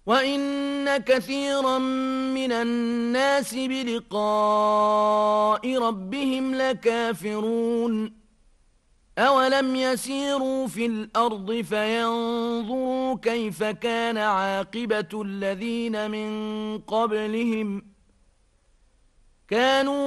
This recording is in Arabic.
وَإِنَّ كَثِيرًا مِنَ النَّاسِ بِلِقَاءِ رَبِّهِمْ لَكَافِرُونَ أَوَلَمْ يَسِيرُوا فِي الْأَرْضِ فَيَنظُرُوا كَيْفَ كَانَ عَاقِبَةُ الَّذِينَ مِن قَبْلِهِمْ كَانُوا